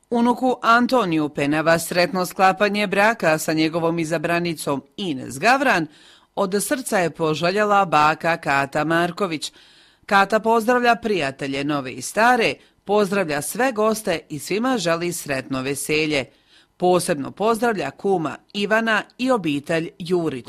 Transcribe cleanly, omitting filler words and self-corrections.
Unuku Antoniju Penava sretno sklapanje braka sa njegovom izabranicom Ines Gavran od srca je poželjela baka Kata Marković. Kata pozdravlja prijatelje nove i stare, pozdravlja sve goste i svima želi sretno veselje. Posebno pozdravlja kuma Ivana i obitelj Jurić.